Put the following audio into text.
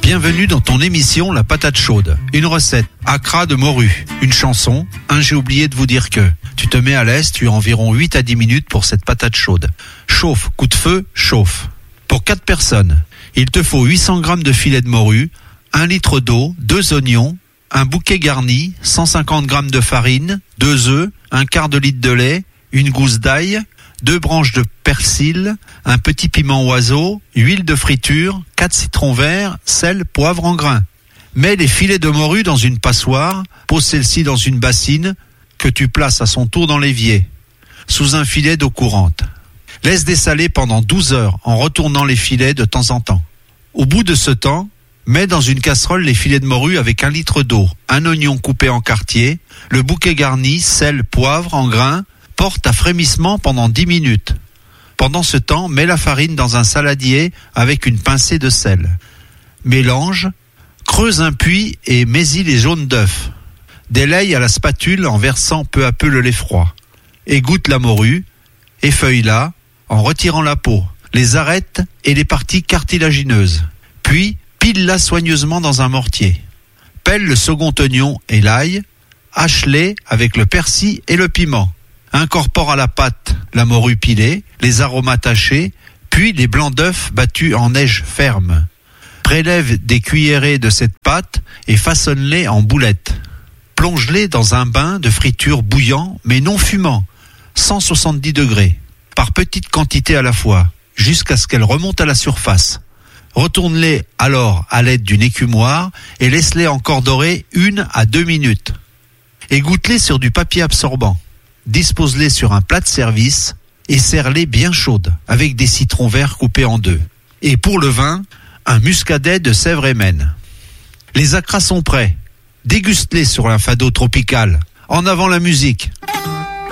Bienvenue dans ton émission La Patate Chaude. Une recette, accra de morue, une chanson, j'ai oublié de vous dire que. Tu te mets à l'aise, tu as environ 8 à 10 minutes pour cette patate chaude. Chauffe, coup de feu, chauffe. Pour 4 personnes, il te faut 800 g de filet de morue, 1 litre d'eau, 2 oignons, un bouquet garni, 150 g de farine, 2 œufs, un quart de litre de lait, une gousse d'ail, 2 branches de persil, un petit piment oiseau, huile de friture, 4 citrons verts, sel, poivre en grains. Mets les filets de morue dans une passoire, pose celle-ci dans une bassine que tu places à son tour dans l'évier, sous un filet d'eau courante. Laisse dessaler pendant 12 heures en retournant les filets de temps en temps. Au bout de ce temps, mets dans une casserole les filets de morue avec 1 litre d'eau, un oignon coupé en quartiers, le bouquet garni, sel, poivre en grains, porte à frémissement pendant 10 minutes. Pendant ce temps, mets la farine dans un saladier avec une pincée de sel. Mélange, creuse un puits et mets-y les jaunes d'œufs. Délaye à la spatule en versant peu à peu le lait froid. Égoutte la morue, effeuille-la en retirant la peau, les arêtes et les parties cartilagineuses. Puis, pile-la soigneusement dans un mortier. Pèle le second oignon et l'ail, hache-les avec le persil et le piment. Incorpore à la pâte la morue pilée, les aromates hachés, puis les blancs d'œufs battus en neige ferme. Prélève des cuillerées de cette pâte et façonne-les en boulettes. Plonge-les dans un bain de friture bouillant mais non fumant, 170 degrés, par petites quantités à la fois, jusqu'à ce qu'elles remontent à la surface. Retourne-les alors à l'aide d'une écumoire et laisse-les encore dorer 1 à 2 minutes. Égoutte-les sur du papier absorbant. Dispose-les sur un plat de service et serre-les bien chaudes avec des citrons verts coupés en 2. Et pour le vin, un muscadet de Sèvres et Maine. Les accras sont prêts. Déguste-les sur un fado tropical. En avant la musique.